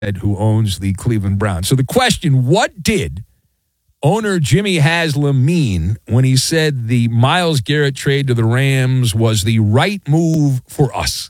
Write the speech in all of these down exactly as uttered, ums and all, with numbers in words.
who owns the Cleveland Browns. So the question, what did owner Jimmy Haslam mean when he said the Myles Garrett trade to the Rams was the right move for us?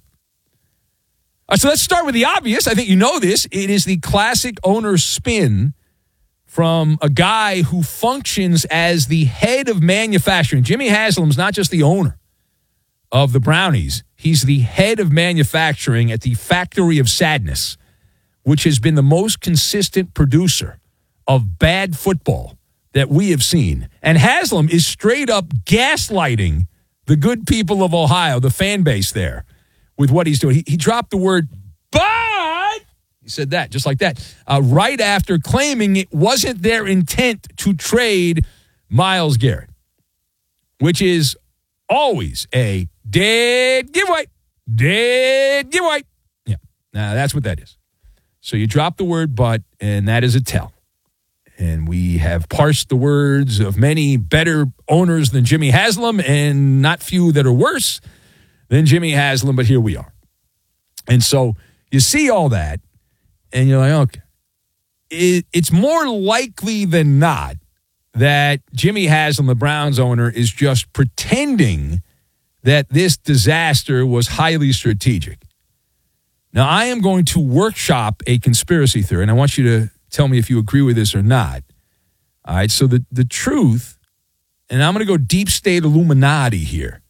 Uh, so let's start with the obvious. I think you know this. It is the classic owner spin from a guy who functions as the head of manufacturing. Jimmy Haslam's not just the owner of the Brownies. He's the head of manufacturing at the Factory of Sadness, which has been the most consistent producer of bad football that we have seen. And Haslam is straight up gaslighting the good people of Ohio, the fan base there, with what he's doing. He, he dropped the word, but he said that, just like that, uh, right after claiming it wasn't their intent to trade Myles Garrett, which is always a dead giveaway. Dead giveaway. Yeah, now that's what that is. So you drop the word but, and that is a tell. And we have parsed the words of many better owners than Jimmy Haslam and not few that are worse than Jimmy Haslam, but here we are. And so you see all that, and you're like, okay. It, it's more likely than not that Jimmy Haslam, the Browns owner, is just pretending that this disaster was highly strategic. Now, I am going to workshop a conspiracy theory, and I want you to tell me if you agree with this or not. All right, so the, the truth, and I'm going to go deep state Illuminati here.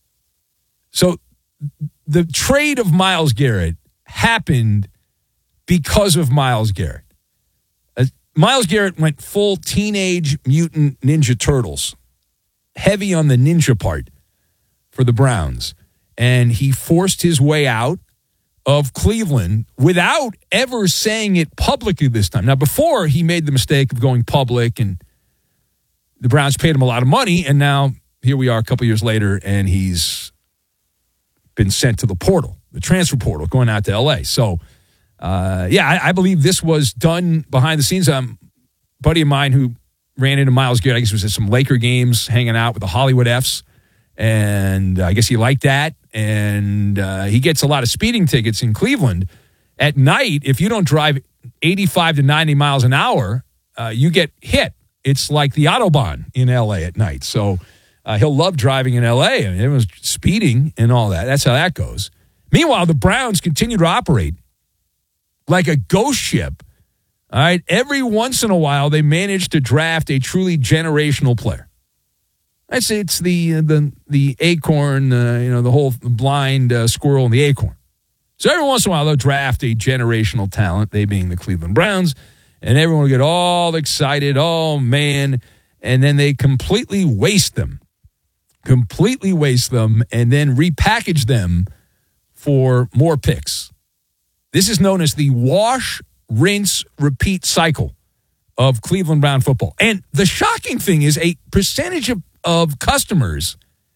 So the trade of Myles Garrett happened because of Myles Garrett. Uh, Myles Garrett went full Teenage Mutant Ninja Turtles, heavy on the ninja part for the Browns, and he forced his way out of Cleveland without ever saying it publicly this time. Now, before, he made the mistake of going public, and the Browns paid him a lot of money, and now here we are a couple years later, and he's been sent to the portal, the transfer portal, going out to L A. So, uh, yeah, I, I believe this was done behind the scenes. Um, a buddy of mine who ran into Myles Garrett, I guess it was at some Laker games, hanging out with the Hollywood Fs, and I guess he liked that. And uh, he gets a lot of speeding tickets in Cleveland. At night, if you don't drive eighty-five to ninety miles an hour, uh, you get hit. It's like the Autobahn in L A at night. So uh, he'll love driving in L A. I mean, everyone's speeding and all that. That's how that goes. Meanwhile, the Browns continue to operate like a ghost ship. All right, every once in a while, they manage to draft a truly generational player. It's it's the the the acorn, uh, you know, the whole blind uh, squirrel and the acorn. So every once in a while, they'll draft a generational talent, they being the Cleveland Browns, and everyone will get all excited, oh, man, and then they completely waste them, completely waste them, and then repackage them for more picks. This is known as the wash, rinse, repeat cycle of Cleveland Brown football. And the shocking thing is a percentage of of customers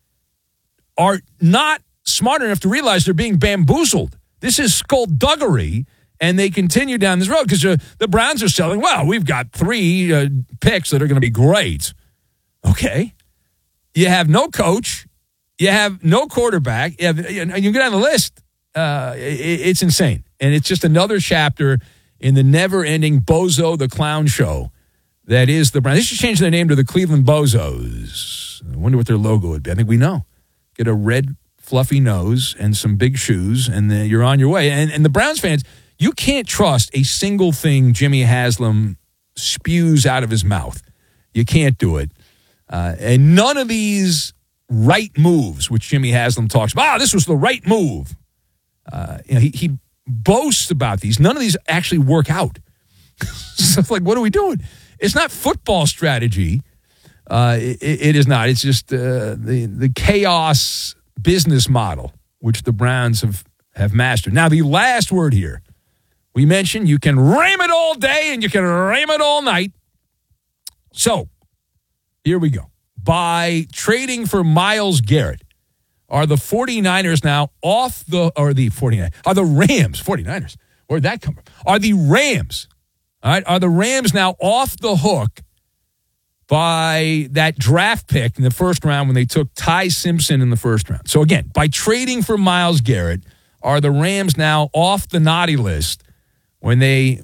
are not smart enough to realize they're being bamboozled. This is skullduggery, and they continue down this road because uh, the Browns are selling, well, we've got three uh, picks that are going to be great. Okay. You have no coach. You have no quarterback. You, have, you, you get on the list. Uh, it, it's insane. And it's just another chapter in the never-ending Bozo the Clown show that is the Browns. They should change their name to the Cleveland Bozos. I wonder what their logo would be. I think we know. Get a red, fluffy nose and some big shoes, and then you're on your way. And, and the Browns fans, you can't trust a single thing Jimmy Haslam spews out of his mouth. You can't do it. Uh, and none of these right moves, which Jimmy Haslam talks about, ah, this was the right move. Uh, you know, he, he boasts about these. None of these actually work out. So it's like, what are we doing? It's not football strategy. Uh, it, it is not. It's just uh, the the chaos business model, which the Browns have, have mastered. Now, the last word here. We mentioned you can rame it all day and you can rame it all night. So, here we go. By trading for Myles Garrett, are the 49ers now off the, or the 49ers, are the Rams, 49ers, where'd that come from? Are the Rams, all right, are the Rams now off the hook by that draft pick in the first round when they took Ty Simpson in the first round? So again, by trading for Myles Garrett, are the Rams now off the naughty list when they